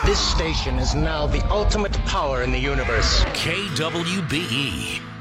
This station is now the ultimate power in the universe. KWBE.